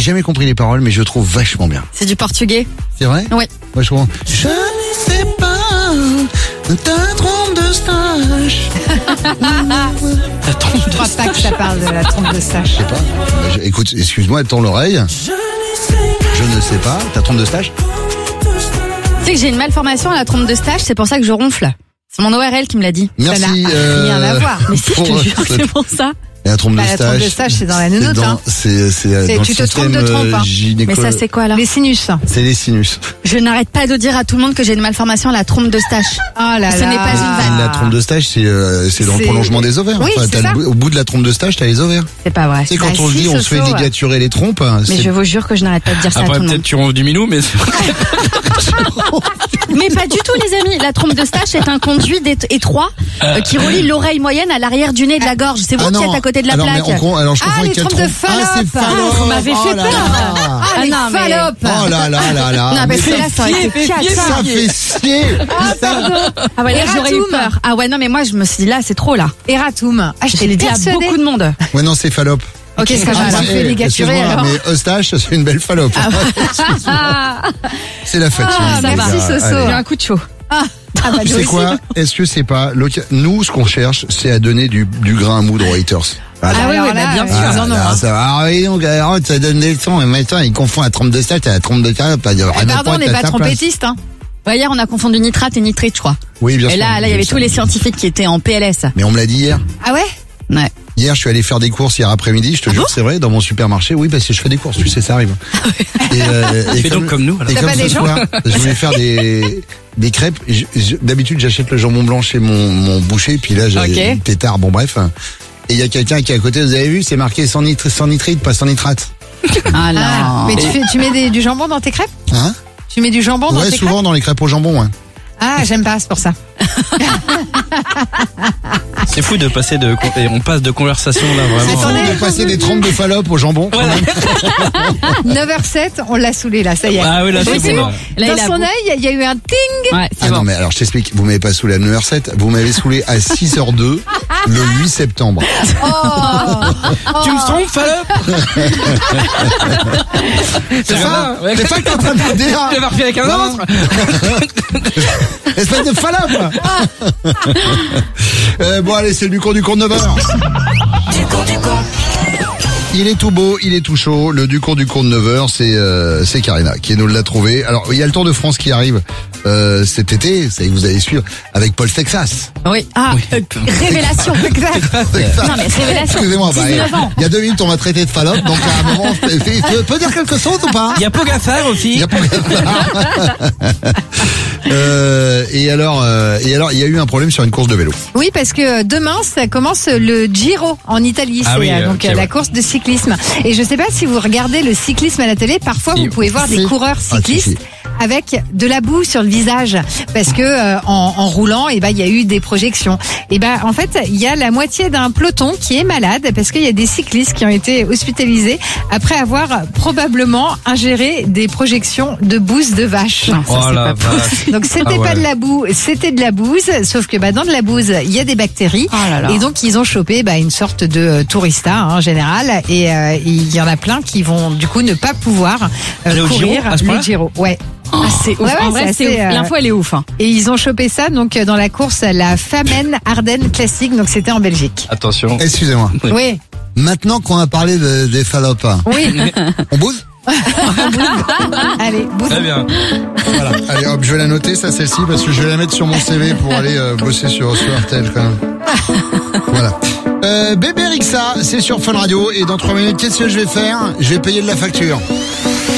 jamais compris les paroles, mais je trouve vachement bien. C'est du portugais. C'est vrai? Oui. Moi, je comprends. Je ne sais pas, ta trompe de stage. Je crois pas que ça parle de la trompe de stage. Je sais pas. Écoute, excuse-moi, tends l'oreille. Je ne sais pas, ta trompe de stage? Tu sais que j'ai une malformation à la trompe de stage, c'est pour ça que je ronfle. C'est mon ORL qui me l'a dit. Merci. Ça n'a rien à voir. Mais si, je te jure que c'est pour ça. Et la trompe de La stage. trompe de stage, c'est dans la nounoute. Hein. C'est dans tu le te trompes de système trompe. Hein. Mais ça, c'est quoi alors? Les sinus. C'est les sinus. Je n'arrête pas de dire à tout le monde que j'ai une malformation à la trompe de stage. Oh là là. Ce n'est pas une vanne. La trompe de stage, c'est dans le prolongement des ovaires. Oui, c'est ça. Au bout de la trompe de stage, t'as les ovaires. C'est pas vrai. Tu sais, quand Bah on si, dit on se fait Soso, ligaturer les trompes. Mais je vous jure que je n'arrête pas de dire ça à tout Après, le monde. peut-être tu ronfles du minou, mais c'est vrai. Mais pas du tout, les amis. La trompe de stage est un conduit étroit qui relie l'oreille moyenne à l'arrière du nez et de la gorge. C'est vous qui êtes à côté de la alors, plaque. Alors, je confonds les avec quelle trompes de trompe? Ah, c'est Fallope. Fallope. Vous m'avez fait Oh là peur. là. Ah, les non, mais- Fallopes. Oh là là là là. Non, mais Mais c'est là, ça aurait été ça fait scier. Ah ouais, là, j'aurais eu Eratum. peur. Ah ouais, non, mais moi, je me suis dit là, c'est trop là. Eratum. Ah, Je l'ai dit à persuadée. beaucoup de monde. Ouais, non, c'est Fallope. Ok, ça va, Ah, tu fais ligaturer excuse-moi, alors. mais Eustache, c'est une belle Fallope. C'est la fatigue. Ah, les merci, gars. Soso. Allez. J'ai un coup de chaud. Ah bah, Tu sais quoi? Est-ce que c'est pas nous, ce qu'on cherche, c'est à donner du grain à moudre aux haters. Ah oui, alors oui, là, bien sûr. Ah, non, non, là, hein. ça va. Ah oui, donc, alors, ça donne des sons. Et maintenant, ils confondent la trompe de stage et la trompe de stage. Pardon, on n'est pas trompettistes, hein. Ouais, hier, on a confondu nitrate et nitrite, je crois. Oui, bien Et sûr. là, il y avait tous les scientifiques qui étaient en PLS. Mais on me l'a dit hier. Ah ouais? Ouais. Hier, je suis allé faire des courses hier après-midi, je te jure, c'est vrai, dans mon supermarché. Oui, parce que je fais des courses, tu sais, ça arrive. Et Fais donc comme nous, alors. Et T'as comme pas ce des gens soir, je voulais faire des crêpes. D'habitude, j'achète le jambon blanc chez mon boucher, puis là, j'ai Ok. une tétard, bon bref. Et il y a quelqu'un qui est à côté, vous avez vu, c'est marqué sans nitrite, pas sans nitrate. Ah non. Ah, mais tu mets du jambon dans tes crêpes? Hein? Tu mets du jambon dans Ouais, tes souvent dans les crêpes au jambon, ouais. crêpes? Ah, j'aime pas, c'est pour ça. C'est fou de passer et on passe de conversation là vraiment. Attendez. On est passé des trompes de Fallope au jambon. quand même. 9h07, on l'a saoulé là, ça y est. Ah oui, là Oui, c'est bon. bon. là. Là, Dans il a son beau- œil, il y a eu un ting. Ouais, c'est Ah bon. non, mais alors je t'explique, vous m'avez pas saoulé à 9h07, vous m'avez saoulé à 6h02 le 8 septembre. Tu me trompes, Fallope? C'est ça? Ouais. C'est ça que t'es en train de me dire? Tu l'as repris avec un Non. autre? Espèce de Fallope. Bon allez, c'est le du cours de 9h. Il est tout beau, il est tout chaud. Le du cours de 9h, c'est Karina qui nous l'a trouvé. Alors, il y a le Tour de France qui arrive cet été, c'est que vous allez suivre avec Paul Texas. Oui. Ah, révélation. Non, mais révélation. Excusez-moi, 19 ans. il y a 2 minutes on va traiter de Fallope, donc à un moment, tu peux dire quelque chose ou pas? Il y a Pogacar aussi. Il y a pas et alors, il y a eu un problème sur une course de vélo. Oui, parce que demain, ça commence le Giro en Italie. Ah C'est oui, donc ok, la ouais. course de cyclisme. Et je sais pas si vous regardez le cyclisme à la télé, parfois Si. vous pouvez voir des Si. coureurs Ah, si, cyclistes si. avec de la boue sur le visage, parce que en roulant, et ben il y a eu des projections. Et ben en fait, il y a la moitié d'un peloton qui est malade parce qu'il y a des cyclistes qui ont été hospitalisés après avoir probablement ingéré des projections de bouse de vache. Non, ça, Oh c'est la pas vache. possible. Donc c'était Ah ouais. pas de la boue, c'était de la bouse, sauf que dans de la bouse, il y a des bactéries. Oh là là. Et donc ils ont chopé une sorte de tourista en général, et il y en a plein qui vont du coup ne pas pouvoir Aller au courir Giro, à ce le point-là Giro. Ouais. Ah, c'est ouf. Ouais, ouais, En vrai, c'est c'est assez, ouf. L'info, elle est ouf. Hein. Et ils ont chopé ça donc dans la course la Famen Ardennes Classique, donc c'était en Belgique. Attention. Excusez-moi. Oui. Oui, Maintenant qu'on a parlé des Fallopes, oui. on bouse? Allez, bouse. Très bien. Voilà. Allez hop, je vais la noter, ça, celle-ci, parce que je vais la mettre sur mon CV pour aller bosser sur RTL quand même. Voilà. Bébé Rixa, c'est sur Fun Radio, et dans 3 minutes, qu'est-ce que je vais faire? Je vais payer de la facture.